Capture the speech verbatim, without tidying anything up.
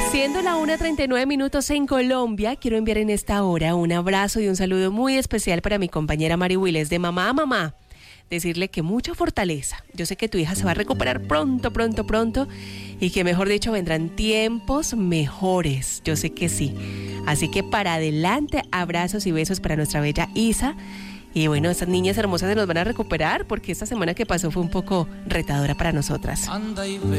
Siendo la una treinta y nueve minutos en Colombia, quiero enviar en esta hora un abrazo y un saludo muy especial para mi compañera Mari Willes, de mamá a mamá. Decirle que mucha fortaleza. Yo sé que tu hija se va a recuperar pronto, pronto, pronto y que, mejor dicho, vendrán tiempos mejores. Yo sé que sí. Así que para adelante, abrazos y besos para nuestra bella Isa. Y bueno, estas niñas hermosas se nos van a recuperar porque esta semana que pasó fue un poco retadora para nosotras.